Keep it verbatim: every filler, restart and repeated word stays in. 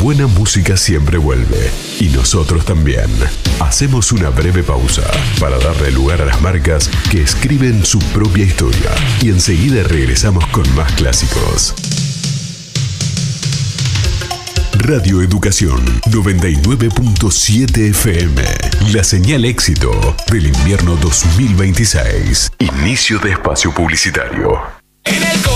buena música siempre vuelve, y nosotros también. Hacemos una breve pausa para darle lugar a las marcas que escriben su propia historia, y enseguida regresamos con más clásicos. Radio Educación noventa y nueve punto siete F M, la señal éxito del invierno dos mil veintiséis. Inicio de espacio publicitario.